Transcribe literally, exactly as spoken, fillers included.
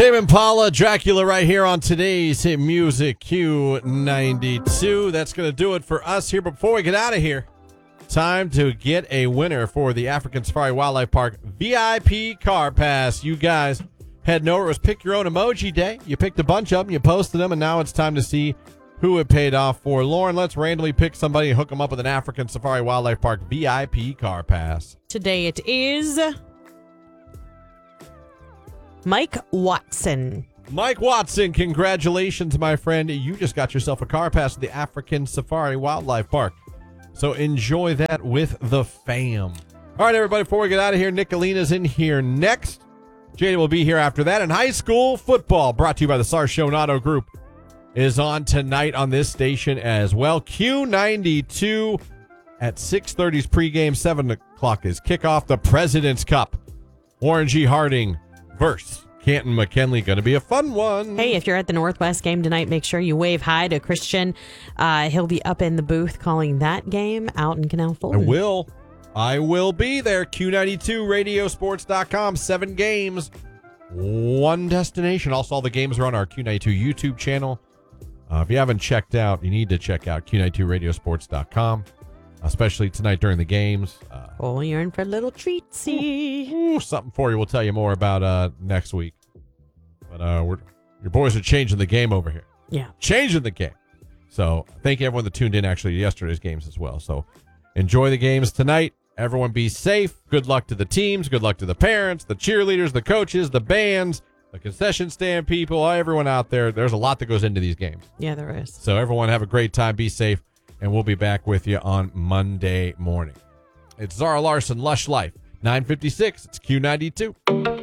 Tame Impala, Dracula right here on today's Hit Music Q ninety-two. That's going to do it for us here. But before we get out of here, time to get a winner for the African Safari Wildlife Park V I P Car Pass. You guys heading over. It was Pick Your Own Emoji Day. You picked a bunch of them, you posted them, and now it's time to see who it paid off for. Lauren, let's randomly pick somebody and hook them up with an African Safari Wildlife Park V I P Car Pass. Today it is Mike Watson. Mike Watson, congratulations, my friend. You just got yourself a car pass to the African Safari Wildlife Park. So enjoy that with the fam. All right, everybody, before we get out of here, Nicolina's in here next. Jada will be here after that. And high school football, brought to you by the Sarshone Auto Group, is on tonight on this station as well. Q ninety-two at six thirty's pregame, seven o'clock is kickoff. The President's Cup. Warren G. Harding versus Canton McKinley. Going to be a fun one. Hey, if you're at the Northwest game tonight, make sure you wave hi to Christian. Uh, he'll be up in the booth calling that game out in Canal Fulton. I will. I will be there. Q ninety-two radio sports dot com. Seven games, one destination. Also, all the games are on our Q ninety-two YouTube channel. Uh, if you haven't checked out, you need to check out Q ninety-two radio sports dot com, especially tonight during the games. Uh, oh, you're in for a little treatsy. Ooh, something for you. We'll tell you more about uh, next week. But uh, we're, your boys are changing the game over here. Yeah. Changing the game. So thank you, everyone that tuned in actually to yesterday's games as well. So enjoy the games tonight. Everyone be safe. Good luck to the teams. Good luck to the parents, the cheerleaders, the coaches, the bands, the concession stand people, everyone out there. There's a lot that goes into these games. Yeah, there is. So everyone have a great time. Be safe. And we'll be back with you on Monday morning. It's Zara Larson, Lush Life, nine fifty-six. It's Q ninety-two.